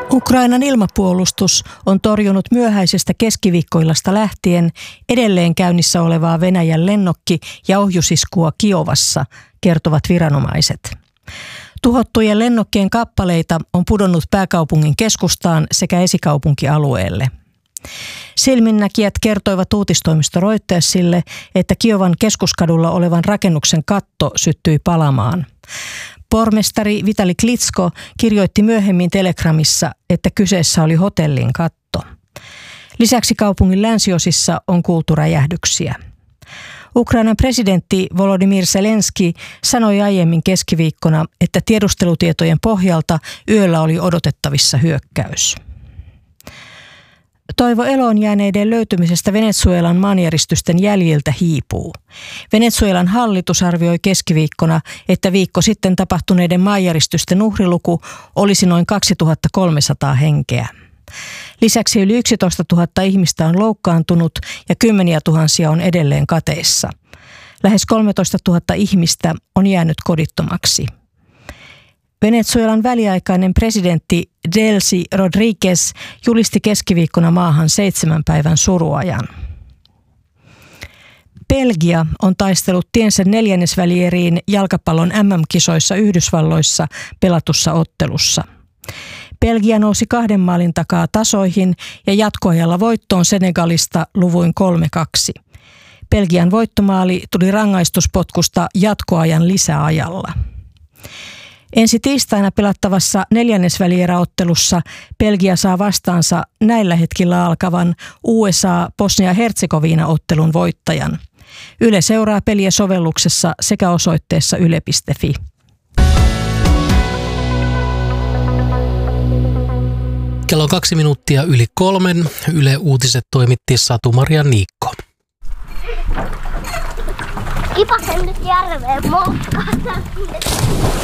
Ukrainan ilmapuolustus on torjunut myöhäisestä keskiviikkoillasta lähtien edelleen käynnissä olevaa Venäjän lennokki- ja ohjusiskua Kiovassa, kertovat viranomaiset. Tuhottujen lennokkien kappaleita on pudonnut pääkaupungin keskustaan sekä esikaupunkialueelle. Silminnäkijät kertoivat uutistoimisto Reutersille, että Kiovan keskuskadulla olevan rakennuksen katto syttyi palamaan. Pormestari Vitali Klitschko kirjoitti myöhemmin Telegramissa, että kyseessä oli hotellin katto. Lisäksi kaupungin länsiosissa on kuultu räjähdyksiä. Ukrainan presidentti Volodymyr Zelenski sanoi aiemmin keskiviikkona, että tiedustelutietojen pohjalta yöllä oli odotettavissa hyökkäys. Toivo eloon jääneiden löytymisestä Venezuelan maanjäristysten jäljiltä hiipuu. Venezuelan hallitus arvioi keskiviikkona, että viikko sitten tapahtuneiden maanjäristysten uhriluku olisi noin 2300 henkeä. Lisäksi yli 11 000 ihmistä on loukkaantunut ja kymmeniä tuhansia on edelleen kateissa. Lähes 13 000 ihmistä on jäänyt kodittomaksi. Venezuelan väliaikainen presidentti Delcy Rodríguez julisti keskiviikkona maahan 7 päivän suruajan. Belgia on taistellut tiensä neljännesvälieriin jalkapallon MM-kisoissa Yhdysvalloissa pelatussa ottelussa. Belgia nousi 2 maalin takaa tasoihin ja jatkoajalla voittoon Senegalista luvuin 3-2. Belgian voittomaali tuli rangaistuspotkusta jatkoajan lisäajalla. Ensi tiistaina pelattavassa neljännesvälieräottelussa Belgia saa vastaansa näillä hetkillä alkavan USA-Bosnia-Herzegovina-ottelun voittajan. Yle seuraa peliä sovelluksessa sekä osoitteessa yle.fi. Kello 2 minuuttia yli 3. Yle Uutiset toimitti Satu-Maria Niikko. Kipasen nyt järveen moskaan.